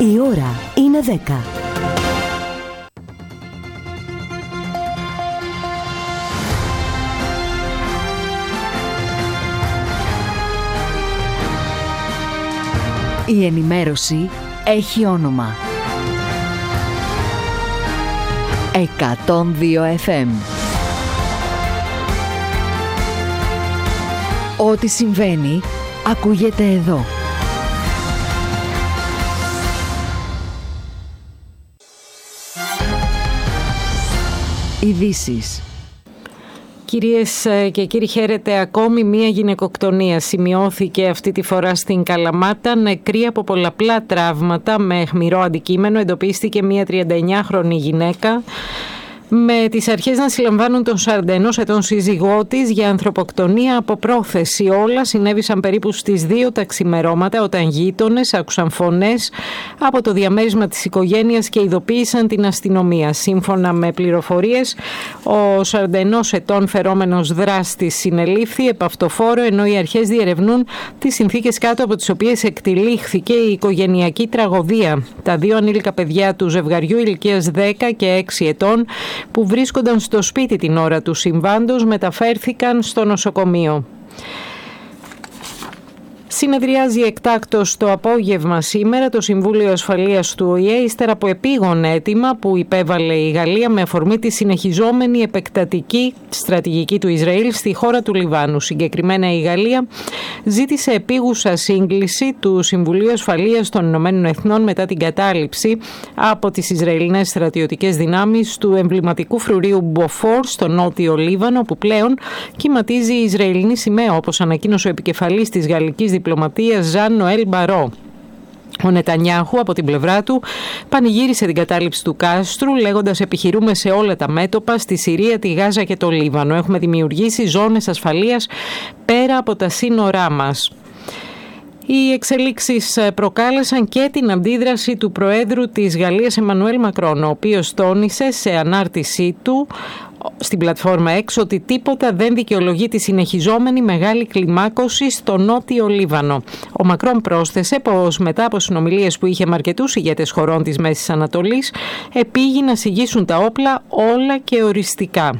Η ώρα είναι 10. Η ενημέρωση έχει όνομα. 102 FM. Ό,τι συμβαίνει, ακούγεται εδώ. Ειδήσεις. Κυρίες και κύριοι, χαίρετε. Ακόμη μία γυναικοκτονία σημειώθηκε αυτή τη φορά στην Καλαμάτα. Νεκρή από πολλαπλά τραύματα με αιχμηρό αντικείμενο εντοπίστηκε μία 39χρονη γυναίκα, με τις αρχές να συλλαμβάνουν τον 41 ετών σύζυγό της για ανθρωποκτονία από πρόθεση. Όλα συνέβησαν περίπου στις 2 τα ξημερώματα, όταν γείτονες άκουσαν φωνές από το διαμέρισμα της οικογένειας και ειδοποίησαν την αστυνομία. Σύμφωνα με πληροφορίες, ο 41 ετών φερόμενος δράστης συνελήφθη επαυτοφόρο, ενώ οι αρχές διερευνούν τις συνθήκες κάτω από τις οποίες εκτυλίχθηκε η οικογενειακή τραγωδία. Τα 2 ανήλικα παιδιά του ζευγαριού ηλικίας 10 και 6 ετών, που βρίσκονταν στο σπίτι την ώρα του συμβάντος, μεταφέρθηκαν στο νοσοκομείο. Συνεδριάζει εκτάκτως το απόγευμα σήμερα το Συμβούλιο Ασφαλείας του ΟΗΕ, ύστερα από επίγον αίτημα που υπέβαλε η Γαλλία με αφορμή τη συνεχιζόμενη επεκτατική στρατηγική του Ισραήλ στη χώρα του Λιβάνου. Συγκεκριμένα, η Γαλλία ζήτησε επίγουσα σύγκληση του Συμβουλίου Ασφαλείας των Ηνωμένων Εθνών μετά την κατάληψη από τις Ισραηλινές στρατιωτικές δυνάμεις του εμβληματικού φρουρίου Μποφόρ στο νότιο Λίβανο, που πλέον κυματίζει η Ισραηλινή σημαία, όπως ανακοίνωσε ο επικεφαλής της γαλλικής διπλωματίας Ζαν Νοέλ Μπαρό. Ο Νετανιάχου από την πλευρά του πανηγύρισε την κατάληψη του κάστρου, λέγοντας: «Επιχειρούμε σε όλα τα μέτωπα, στη Συρία, τη Γάζα και το Λίβανο. Έχουμε δημιουργήσει ζώνες ασφαλείας πέρα από τα σύνορά μας». Οι εξελίξεις προκάλεσαν και την αντίδραση του Προέδρου της Γαλλίας Εμμανουέλ Μακρόν, ο οποίος τόνισε σε ανάρτησή του στην πλατφόρμα X ότι τίποτα δεν δικαιολογεί τη συνεχιζόμενη μεγάλη κλιμάκωση στο νότιο Λίβανο. Ο Μακρόν πρόσθεσε πως μετά από συνομιλίες που είχε με αρκετούς ηγέτες χωρών της Μέσης Ανατολής, επήγει να συγγύσουν τα όπλα όλα και οριστικά.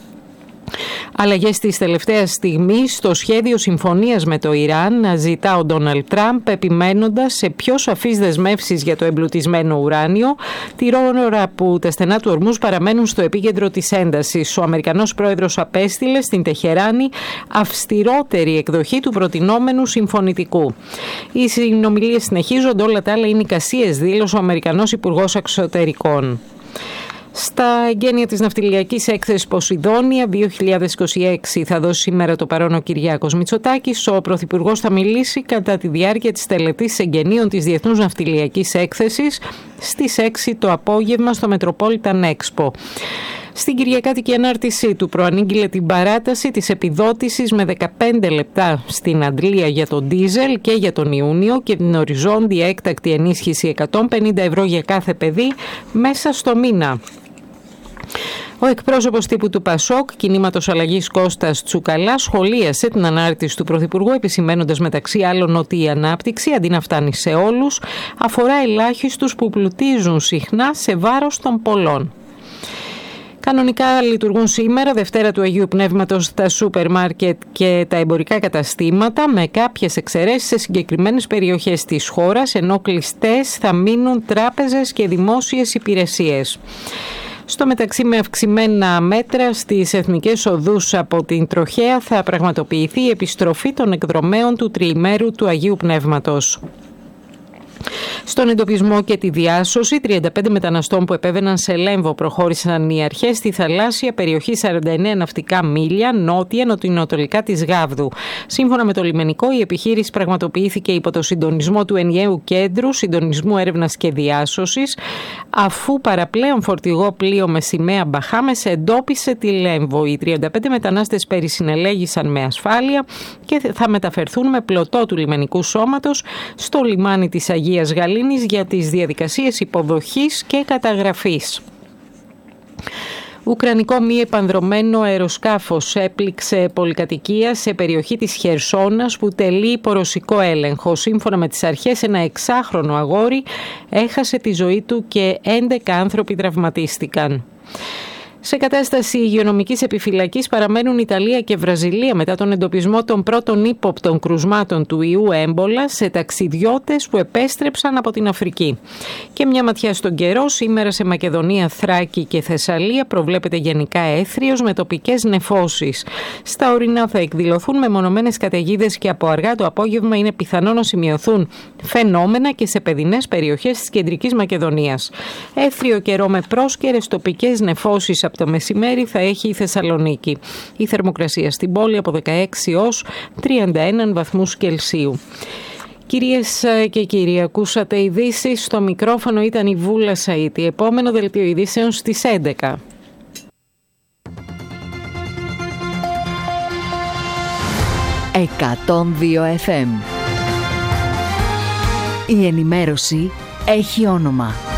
Αλλαγές της τελευταίας στιγμής στο σχέδιο συμφωνίας με το Ιράν ζητά ο Ντόναλντ Τραμπ, επιμένοντας σε πιο σαφείς δεσμεύσεις για το εμπλουτισμένο ουράνιο, τη ώρα που τα στενά του Ορμούζ παραμένουν στο επίκεντρο της έντασης. Ο Αμερικανός πρόεδρος απέστειλε στην Τεχεράνη αυστηρότερη εκδοχή του προτινόμενου συμφωνητικού. Οι συνομιλίες συνεχίζονται, όλα τα άλλα είναι εικασίες, δήλωσε ο Αμερικανός Υπουργός Εξωτερικών. Στα εγγένεια της ναυτιλιακής έκθεσης Ποσειδόνια 2026 θα δώσει σήμερα το παρόν ο Κυριάκος Μητσοτάκης. Ο Πρωθυπουργός θα μιλήσει κατά τη διάρκεια της τελετής εγγενείων της Διεθνούς Ναυτιλιακής Έκθεσης στις 6 το απόγευμα στο Metropolitan Expo. Στην κυριακάτικη ανάρτησή του προανήγγειλε την παράταση της επιδότησης με 15 λεπτά στην Αντλία για τον ντίζελ και για τον Ιούνιο και την οριζόντια έκτακτη ενίσχυση 150 ευρώ για κάθε παιδί μέσα στο μήνα. Ο εκπρόσωπος τύπου του ΠΑΣΟΚ, Κινήματος Αλλαγής Κώστας Τσουκαλά, σχολίασε την ανάρτηση του Πρωθυπουργού, επισημαίνοντας μεταξύ άλλων ότι η ανάπτυξη, αντί να φτάνει σε όλους, αφορά ελάχιστους που πλουτίζουν συχνά σε βάρος των πολλών. Κανονικά λειτουργούν σήμερα, Δευτέρα του Αγίου Πνεύματος, τα σούπερ μάρκετ και τα εμπορικά καταστήματα, με κάποιες εξαιρέσεις σε συγκεκριμένες περιοχές της χώρας, ενώ κλειστές θα μείνουν τράπεζες και δημόσιες υπηρεσίες. Στο μεταξύ, με αυξημένα μέτρα στις εθνικές οδούς από την τροχέα θα πραγματοποιηθεί η επιστροφή των εκδρομέων του τριημέρου του Αγίου Πνεύματος. Στον εντοπισμό και τη διάσωση 35 μεταναστών που επέβαιναν σε Λέμβο προχώρησαν οι αρχές στη θαλάσσια περιοχή 49 ναυτικά μίλια νότια-νοτιοανατολικά της Γάβδου. Σύμφωνα με το λιμενικό, η επιχείρηση πραγματοποιήθηκε υπό το συντονισμό του ενιαίου κέντρου συντονισμού έρευνας και διάσωσης, αφού παραπλέον φορτηγό πλοίο με σημαία Μπαχάμες εντόπισε τη Λέμβο. Οι 35 μετανάστες περισυνελέγησαν με ασφάλεια και θα μεταφερθούν με πλωτό του λιμενικού σώματος στο λιμάνι της Αγίας Γαλήνης για τις διαδικασίες υποδοχής και καταγραφής. Ουκρανικό μη επανδρωμένο αεροσκάφος έπληξε πολυκατοικία σε περιοχή της Χερσόνας που τελεί υπό ρωσικό έλεγχο. Σύμφωνα με τις αρχές, ένα 6χρονο αγόρι έχασε τη ζωή του και 11 άνθρωποι τραυματίστηκαν. Σε κατάσταση υγειονομικής επιφυλακής παραμένουν Ιταλία και Βραζιλία μετά τον εντοπισμό των πρώτων ύποπτων κρουσμάτων του ιού έμπολα σε ταξιδιώτες που επέστρεψαν από την Αφρική. Και μια ματιά στον καιρό, σήμερα σε Μακεδονία, Θράκη και Θεσσαλία προβλέπεται γενικά έθριος με τοπικές νεφώσεις. Στα ορεινά θα εκδηλωθούν μεμονωμένες καταιγίδες και από αργά το απόγευμα είναι πιθανό να σημειωθούν φαινόμενα και σε παιδινές περιοχές της κεντρικής Μακεδονίας. Έθριο καιρό με πρόσκαιρες τοπικές νεφώσεις από το μεσημέρι θα έχει η Θεσσαλονίκη. Η θερμοκρασία στην πόλη από 16 ως 31 βαθμούς Κελσίου. Κυρίες και κύριοι, ακούσατε ειδήσεις. Στο μικρόφωνο ήταν η Βούλα Σαΐτη. Επόμενο δελτίο ειδήσεων στις 11. «102 FM». Η ενημέρωση έχει όνομα.